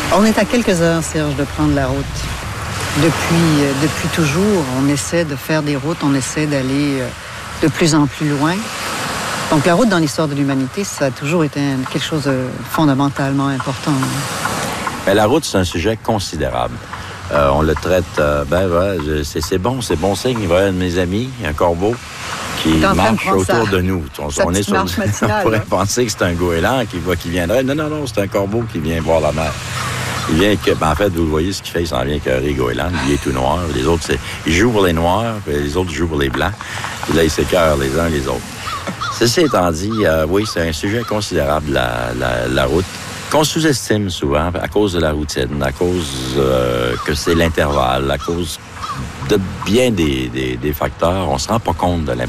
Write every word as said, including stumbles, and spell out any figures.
On est à quelques heures, Serge, de prendre la route. Depuis, euh, depuis toujours, on essaie de faire des routes, on essaie d'aller euh, de plus en plus loin. Donc la route dans l'histoire de l'humanité, ça a toujours été un- quelque chose de fondamentalement important. Mais la route, c'est un sujet considérable. Euh, on le traite, euh, ben ouais, c'est, c'est bon, c'est bon signe. Il va y avoir un de mes amis, un corbeau, qui T'es en train de marche prendre autour sa- de nous. On, sa on est petite sur, marche matinale, on pourrait là. penser que c'est un goéland qui, va, qui viendrait. Non, non, non, c'est un corbeau qui vient voir la mer. Il vient que, ben en fait, vous le voyez, ce qu'il fait, il s'en vient qu'un goéland. Il est tout noir. Les autres, c'est, il joue pour les noirs, puis les autres jouent pour les blancs. Puis là, ils s'écœurent les uns les autres. Ceci étant dit, euh, oui, c'est un sujet considérable, la, la, la route, qu'on sous-estime souvent à cause de la routine, à cause euh, que c'est l'intervalle, à cause de bien des, des, des facteurs. On ne se rend pas compte de l'importance